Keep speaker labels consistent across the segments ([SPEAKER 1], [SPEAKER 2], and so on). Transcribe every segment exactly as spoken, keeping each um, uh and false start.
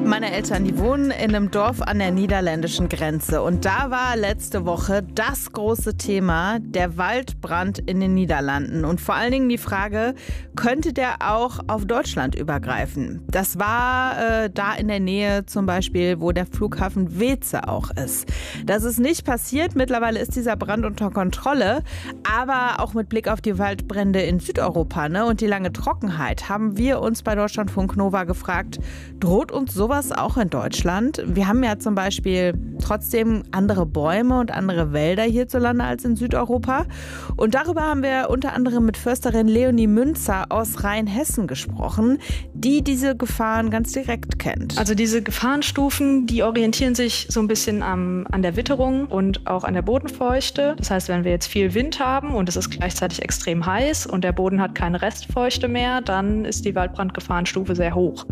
[SPEAKER 1] Meine Eltern, die wohnen in einem Dorf an der niederländischen Grenze. Und da war letzte Woche das große Thema, der Waldbrand in den Niederlanden. Und vor allen Dingen die Frage, könnte der auch auf Deutschland übergreifen? Das war äh, da in der Nähe zum Beispiel, wo der Flughafen Weeze auch ist. Das ist nicht passiert. Mittlerweile ist dieser Brand unter Kontrolle. Aber auch mit Blick auf die Waldbrände in Südeuropa, ne, und die lange Trockenheit haben wir uns bei Deutschlandfunk Nova gefragt, droht uns sowas auch in Deutschland? Wir haben ja zum Beispiel trotzdem andere Bäume und andere Wälder hierzulande als in Südeuropa. Und darüber haben wir unter anderem mit Försterin Leonie Münzer aus Rheinhessen gesprochen, die diese Gefahren ganz direkt kennt.
[SPEAKER 2] Also diese Gefahrenstufen, die orientieren sich so ein bisschen am, an der Witterung und auch an der Bodenfeuchte. Das heißt, wenn wir jetzt viel Wind haben und es ist gleichzeitig extrem heiß und der Boden hat keine Restfeuchte mehr, dann ist die Waldbrandgefahrenstufe sehr hoch.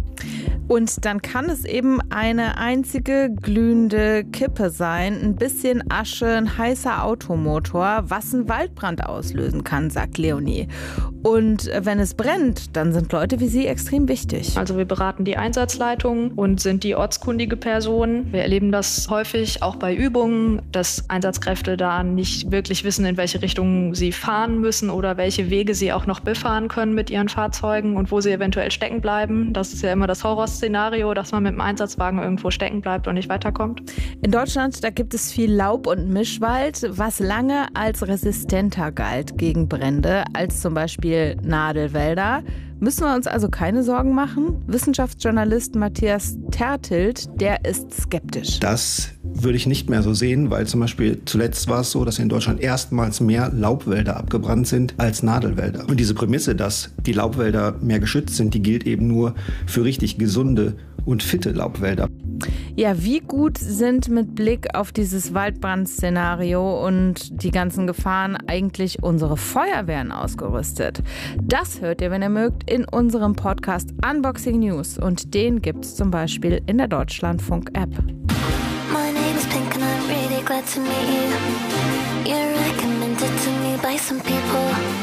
[SPEAKER 1] Und dann kann es eben eine einzige glühende Kippe sein, ein bisschen Asche, ein heißer Automotor, was einen Waldbrand auslösen kann, sagt Leonie. Und wenn es brennt, dann sind Leute wie Sie extrem wichtig.
[SPEAKER 2] Also wir beraten die Einsatzleitung und sind die ortskundige Person. Wir erleben das häufig auch bei Übungen, dass Einsatzkräfte da nicht wirklich wissen, in welche Richtung sie fahren müssen oder welche Wege sie auch noch befahren können mit ihren Fahrzeugen und wo sie eventuell stecken bleiben. Das ist ja immer das Horrorszenario, dass man mit dem Einsatzwagen irgendwo stecken bleibt und nicht weiterkommt.
[SPEAKER 1] In Deutschland, da gibt es viel Laub- und Mischwald, was lange als resistenter galt gegen Brände als zum Beispiel Nadelwälder. Müssen wir uns also keine Sorgen machen? Wissenschaftsjournalist Matthias Tertelt, der ist skeptisch.
[SPEAKER 3] Das würde ich nicht mehr so sehen, weil zum Beispiel zuletzt war es so, dass in Deutschland erstmals mehr Laubwälder abgebrannt sind als Nadelwälder. Und diese Prämisse, dass die Laubwälder mehr geschützt sind, die gilt eben nur für richtig gesunde und fitte Laubwälder.
[SPEAKER 1] Ja, wie gut sind mit Blick auf dieses Waldbrandszenario und die ganzen Gefahren eigentlich unsere Feuerwehren ausgerüstet? Das hört ihr, wenn ihr mögt, in unserem Podcast Unboxing News. Und den gibt's zum Beispiel in der Deutschlandfunk-App.
[SPEAKER 4] My name is Pink and I'm really glad to meet you. You're recommended to me by some people.